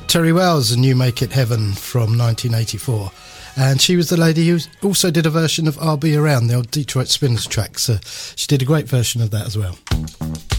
Terry Wells and You Make It Heaven from 1984. And she was the lady who also did a version of I'll Be Around, the old Detroit Spinners track. So she did a great version of that as well.